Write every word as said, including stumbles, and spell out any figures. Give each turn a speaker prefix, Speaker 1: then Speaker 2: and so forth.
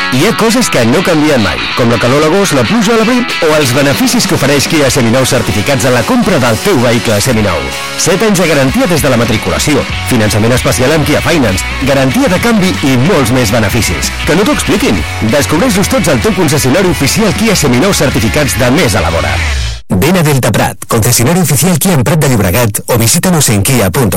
Speaker 1: Hi ha coses que no canvien mai, com la calor a l'agost, la pluja a l'abril o els beneficis que ofereix Kia Seminou certificats en la compra del teu vehicle seminou. set anys de garantia des de la matriculació, finançament especial amb Kia Finance, garantia de canvi i molts més beneficis. Que no t'ho expliquin. Descobreix-los tots al teu concessionari oficial Kia Seminou certificats de més a la vora. Ven a Delta Prat, concesionario oficial Kia en Prat de Llobregat o visítanos en kia punto